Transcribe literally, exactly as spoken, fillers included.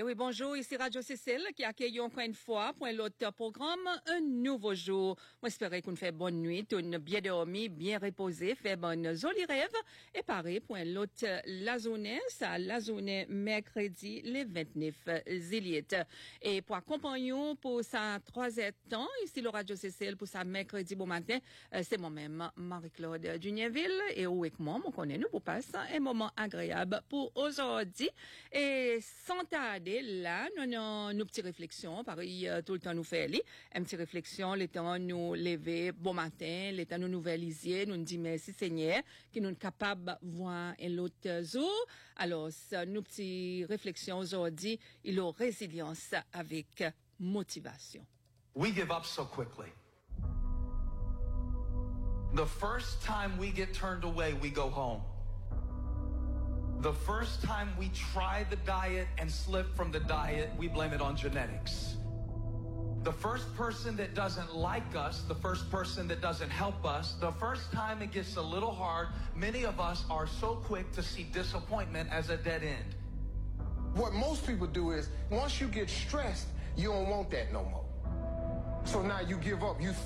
oui, bonjour, ici Radio Cécile qui accueille encore une fois pour l'autre programme Un nouveau jour. Moi, j'espère qu'on fait bonne nuit, une bien dormi, bien reposé, fait bonne jolie rêve et pareil pour l'autre la journée, ça la journée mercredi le vingt-neuf juillet. Et pour accompagner pour sa troisième temps, ici le Radio Cécile pour sa mercredi bon matin, c'est moi-même, Marie-Claude Juniorville et avec moi, on connaît nous pour passer un moment agréable pour aujourd'hui. Et sans tarder, là, nous avons nos petites réflexions, pareil, euh, tout le temps nous fait aller. Une petite réflexion, le temps nous lever bon matin, le temps nous nouvelliser, nous dit merci Seigneur, qui nous est capable de voir un autre jour. Alors, ça, nos petites réflexions aujourd'hui, il a résilience avec motivation. We give up so quickly. The first time we get turned away, we go home. The first time we try the diet and slip from the diet, we blame it on genetics. The first person that doesn't like us, the first person that doesn't help us, the first time it gets a little hard, many of us are so quick to see disappointment as a dead end. What most people do is, once you get stressed, you don't want that no more. So now you give up. You